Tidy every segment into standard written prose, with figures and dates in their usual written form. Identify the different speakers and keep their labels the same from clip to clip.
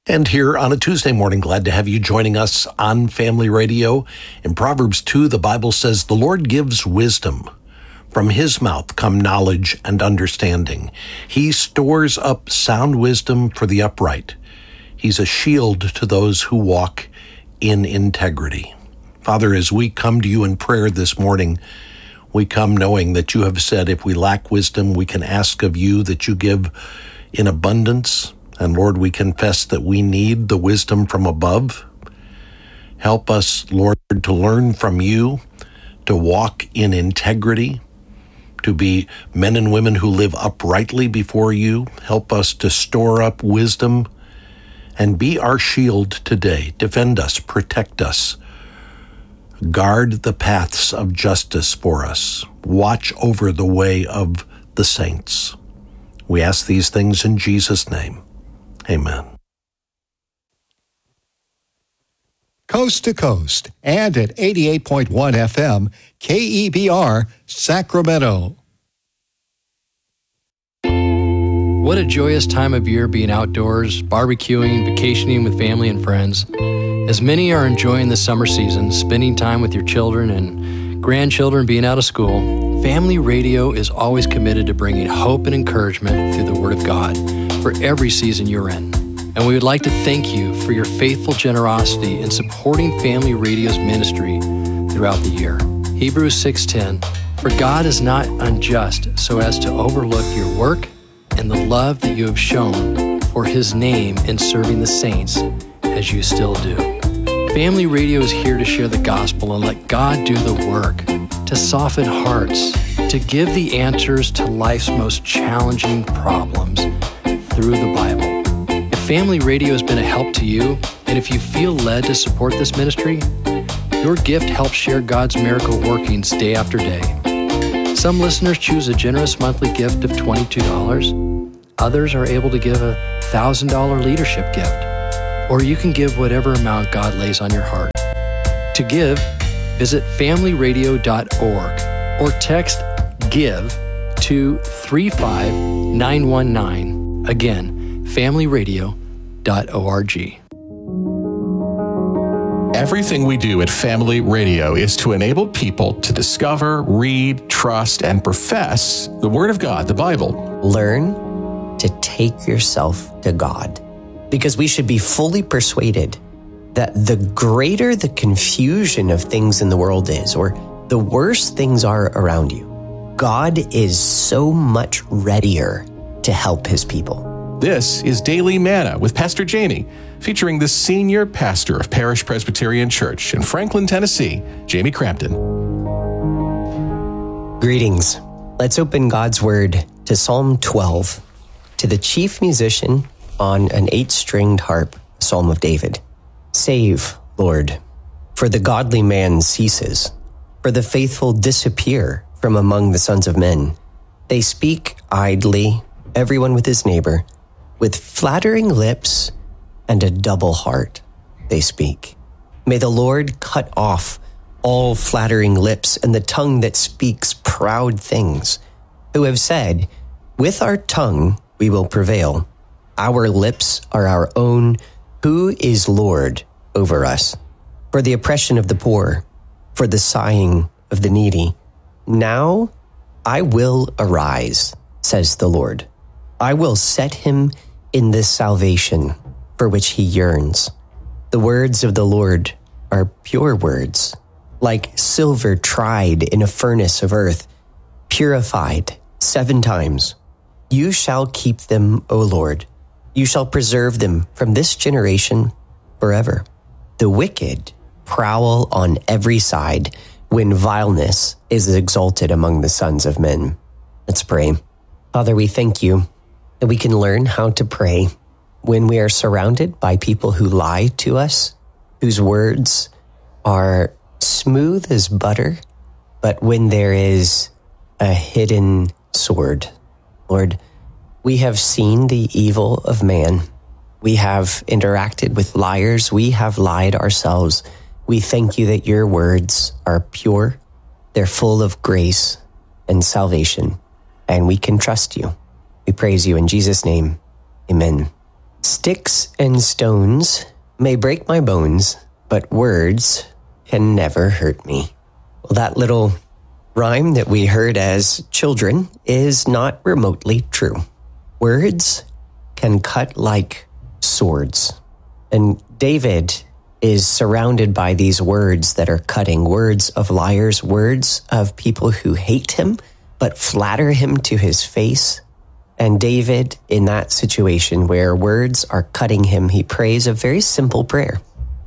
Speaker 1: And here on a Tuesday morning, glad to have you joining us on Family Radio. In Proverbs 2, the Bible says, "The Lord gives wisdom. From his mouth come knowledge and understanding. He stores up sound wisdom for the upright. He's a shield to those who walk in integrity." Father, as we come to you in prayer this morning, we come knowing that you have said if we lack wisdom, we can ask of you that you give in abundance. And Lord, we confess that we need the wisdom from above. Help us, Lord, to learn from you, to walk in integrity, to be men and women who live uprightly before you. Help us to store up wisdom and be our shield today. Defend us, protect us. Guard the paths of justice for us. Watch over the way of the saints. We ask these things in Jesus' name. Amen.
Speaker 2: Coast to coast and at 88.1 FM, KEBR, Sacramento.
Speaker 3: What a joyous time of year being outdoors, barbecuing, vacationing with family and friends. As many are enjoying the summer season, spending time with your children and grandchildren being out of school, Family Radio is always committed to bringing hope and encouragement through the Word of God for every season you're in. And we would like to thank you for your faithful generosity in supporting Family Radio's ministry throughout the year. Hebrews 6:10, "For God is not unjust so as to overlook your work and the love that you have shown for His name in serving the saints as you still do." Family Radio is here to share the gospel and let God do the work, to soften hearts, to give the answers to life's most challenging problems through the Bible. If Family Radio has been a help to you, and if you feel led to support this ministry, your gift helps share God's miracle workings day after day. Some listeners choose a generous monthly gift of $22. Others are able to give a $1,000 leadership gift. Or you can give whatever amount God lays on your heart. To give, visit familyradio.org or text GIVE to 35919. Again, familyradio.org.
Speaker 4: Everything we do at Family Radio is to enable people to discover, read, trust, and profess the Word of God, the Bible.
Speaker 5: Learn to take yourself to God, because we should be fully persuaded that the greater the confusion of things in the world is, or the worse things are around you, God is so much readier to help His people.
Speaker 4: This is Daily Manna with Pastor Jamie, featuring the senior pastor of Parish Presbyterian Church in Franklin, Tennessee, Jamie Crampton.
Speaker 5: Greetings. Let's open God's Word to Psalm 12, to the chief musician on an 8-stringed harp, Psalm of David. Save, Lord, for the godly man ceases, for the faithful disappear from among the sons of men. They speak idly, everyone with his neighbor, with flattering lips and a double heart they speak. May the Lord cut off all flattering lips and the tongue that speaks proud things, who have said, with our tongue we will prevail. Our lips are our own. Who is Lord over us? For the oppression of the poor, for the sighing of the needy. Now I will arise, says the Lord. I will set him in this salvation for which he yearns. The words of the Lord are pure words, like silver tried in a furnace of earth, purified 7 times. You shall keep them, O Lord. You shall preserve them from this generation forever. The wicked prowl on every side when vileness is exalted among the sons of men. Let's pray. Father, we thank you that we can learn how to pray when we are surrounded by people who lie to us, whose words are smooth as butter, but when there is a hidden sword. Lord, we have seen the evil of man. We have interacted with liars. We have lied ourselves. We thank you that your words are pure. They're full of grace and salvation, and we can trust you. We praise you in Jesus' name. Amen. Sticks and stones may break my bones, but words can never hurt me. Well, that little rhyme that we heard as children is not remotely true. Words can cut like swords. And David is surrounded by these words that are cutting, words of liars, words of people who hate him, but flatter him to his face. And David, in that situation where words are cutting him, he prays a very simple prayer.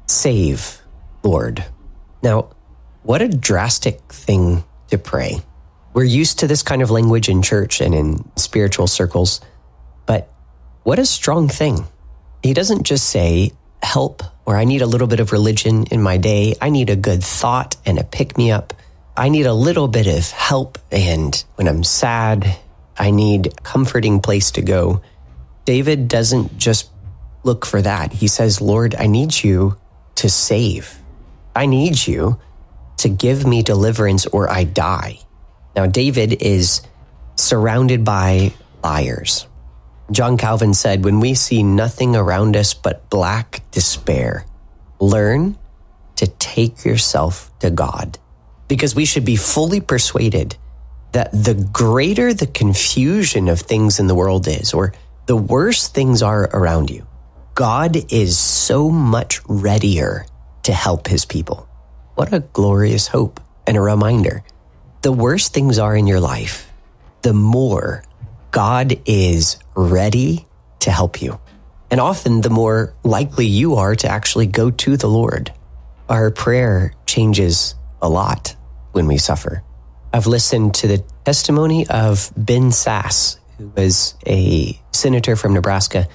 Speaker 5: Save, Lord. Now, what a drastic thing to pray. We're used to this kind of language in church and in spiritual circles, but what a strong thing. He doesn't just say, help, or I need a little bit of religion in my day. I need a good thought and a pick-me-up. I need a little bit of help, and when I'm sad, I need a comforting place to go. David doesn't just look for that. He says, Lord, I need you to save. I need you to give me deliverance or I die. Now, David is surrounded by liars. John Calvin said, when we see nothing around us but black despair, learn to take yourself to God, because we should be fully persuaded that the greater the confusion of things in the world is, or the worse things are around you, God is so much readier to help his people. What a glorious hope and a reminder. The worse things are in your life, the more God is ready to help you. And often the more likely you are to actually go to the Lord. Our prayer changes a lot when we suffer. I've listened to the testimony of Ben Sass, who was a senator from Nebraska.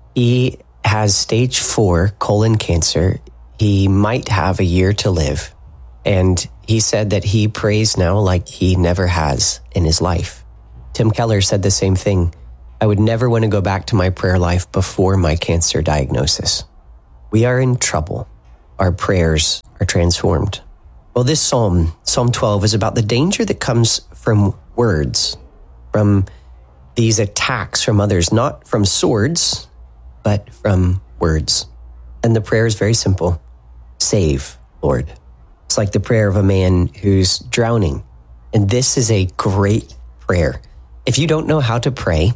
Speaker 5: He has stage 4 colon cancer. He might have a year to live. And he said that he prays now like he never has in his life. Tim Keller said the same thing. I would never want to go back to my prayer life before my cancer diagnosis. We are in trouble. Our prayers are transformed. Well, this Psalm 12, is about the danger that comes from words, from these attacks from others, not from swords, but from words. And the prayer is very simple. Save, Lord. It's like the prayer of a man who's drowning. And this is a great prayer. If you don't know how to pray,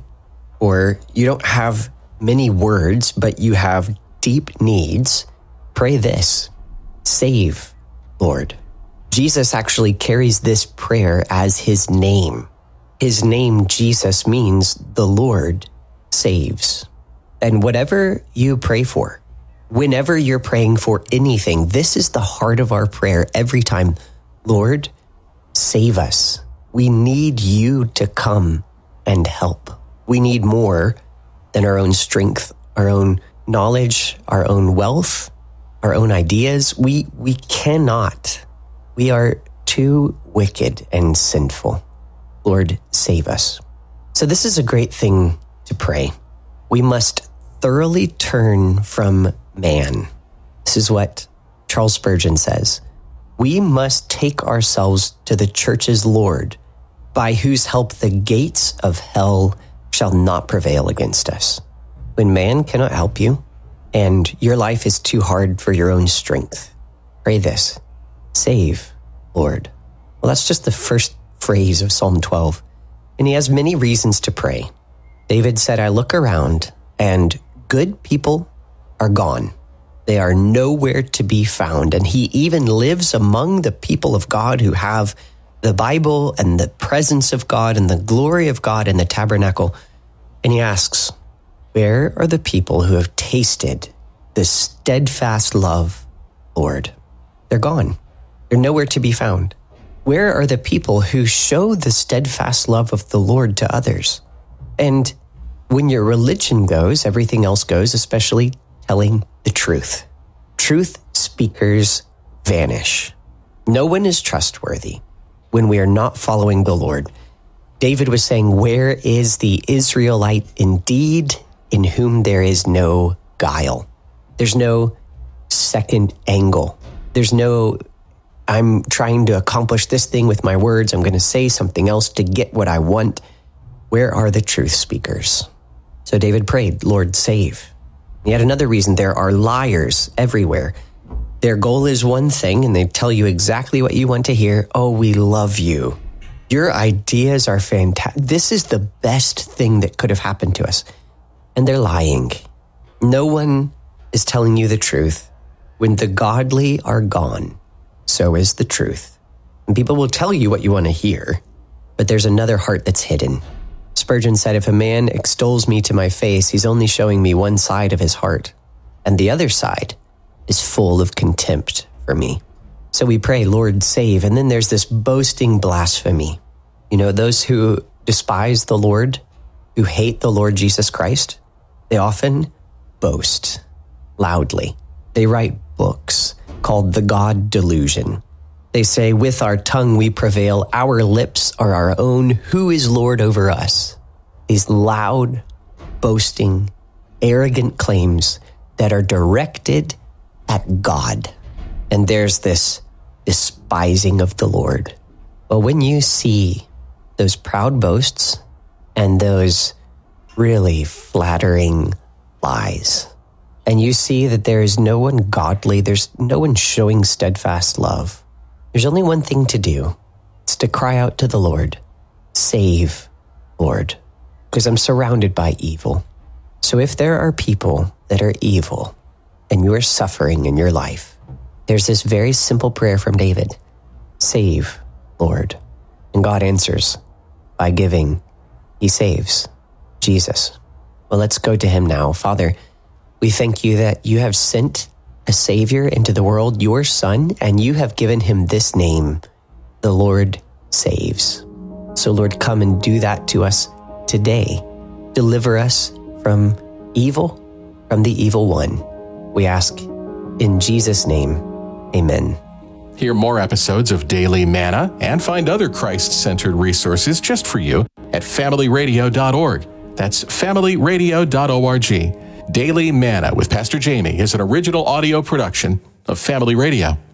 Speaker 5: or you don't have many words, but you have deep needs, pray this. Save, Lord. Jesus actually carries this prayer as his name. His name, Jesus, means the Lord saves. And whatever you pray for, whenever you're praying for anything, this is the heart of our prayer every time. Lord, save us. We need you to come and help. We need more than our own strength, our own knowledge, our own wealth, our own ideas. We cannot. We are too wicked and sinful. Lord, save us. So this is a great thing to pray. We must thoroughly turn from man. This is what Charles Spurgeon says. We must take ourselves to the church's Lord, by whose help the gates of hell shall not prevail against us. When man cannot help you, and your life is too hard for your own strength, pray this. Save, Lord. Well, that's just the first phrase of Psalm 12. And he has many reasons to pray. David said, I look around and good people are gone. They are nowhere to be found. And he even lives among the people of God who have the Bible and the presence of God and the glory of God in the tabernacle. And he asks, where are the people who have tasted the steadfast love, Lord? They're gone. They're nowhere to be found. Where are the people who show the steadfast love of the Lord to others? And when your religion goes, everything else goes, especially telling the truth. Truth speakers vanish. No one is trustworthy when we are not following the Lord. David was saying, where is the Israelite indeed, in whom there is no guile? There's no second angle. There's no, I'm trying to accomplish this thing with my words. I'm going to say something else to get what I want. Where are the truth speakers? So David prayed, Lord, save. Yet another reason, there are liars everywhere. Their goal is one thing, and they tell you exactly what you want to hear. Oh, we love you. Your ideas are fantastic. This is the best thing that could have happened to us. And they're lying. No one is telling you the truth. When the godly are gone, so is the truth. And people will tell you what you want to hear, but there's another heart that's hidden. Spurgeon said, if a man extols me to my face, he's only showing me one side of his heart, and the other side is full of contempt for me. So we pray, Lord, save. And then there's this boasting blasphemy. You know, those who despise the Lord, who hate the Lord Jesus Christ, they often boast loudly. They write books called The God Delusion. They say, with our tongue we prevail, our lips are our own, who is Lord over us? These loud, boasting, arrogant claims that are directed at God. And there's this despising of the Lord. But when you see those proud boasts and those really flattering lies, and you see that there is no one godly, there's no one showing steadfast love, there's only one thing to do. It's to cry out to the Lord, save, Lord, because I'm surrounded by evil. So if there are people that are evil and you are suffering in your life, there's this very simple prayer from David, save, Lord. And God answers by giving. He saves, Jesus. Well, let's go to him now. Father, we thank you that you have sent a Savior into the world, your Son, and you have given him this name, the Lord saves. So Lord, come and do that to us today. Deliver us from evil, from the evil one. We ask in Jesus' name, amen.
Speaker 4: Hear more episodes of Daily Manna and find other Christ-centered resources just for you at familyradio.org. That's familyradio.org. Daily Manna with Pastor Jamie is an original audio production of Family Radio.